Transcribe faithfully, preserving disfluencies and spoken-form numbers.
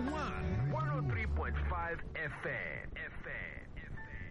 One, one oh three point five F M. F M.